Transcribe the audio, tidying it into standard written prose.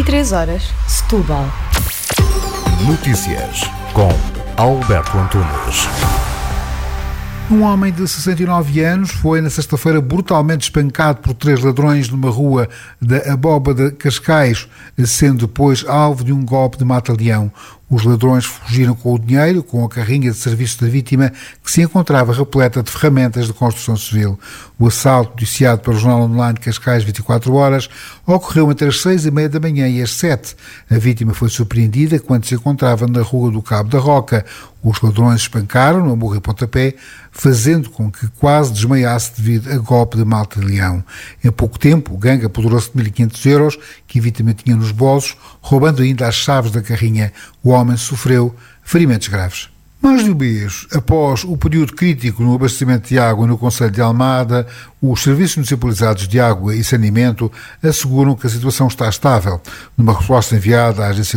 23h, Setúbal. Notícias com Alberto Antunes. Um homem de 69 anos foi na sexta-feira brutalmente espancado por 3 ladrões numa rua da Abóbada de Cascais, sendo depois alvo de um golpe de mata-leão. Os ladrões fugiram com o dinheiro, com a carrinha de serviço da vítima, que se encontrava repleta de ferramentas de construção civil. O assalto, noticiado pelo jornal online Cascais 24 horas, ocorreu entre as 6h30 da manhã e as 7. A vítima foi surpreendida quando se encontrava na Rua do Cabo da Roca. Os ladrões espancaram-no a murro e pontapé, fazendo com que quase desmaiasse devido a golpe de mata-leão. Em pouco tempo, o gangue apoderou-se de 1.500 euros que a vítima tinha nos bolsos, roubando ainda as chaves da carrinha. O homem sofreu ferimentos graves. Mais de um mês após o período crítico no abastecimento de água no concelho de Almada, os serviços municipalizados de água e saneamento asseguram que a situação está estável. Numa resposta enviada à agência